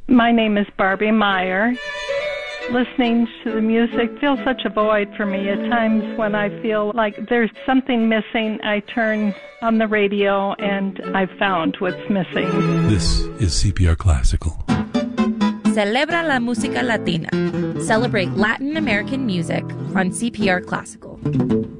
My name is Barbie Meyer. Listening to the music fills such a void for me. At times when I feel like there's something missing, I turn on the radio and I've found what's missing. This is CPR Classical. Celebra la música latina. Celebrate Latin American music on CPR Classical.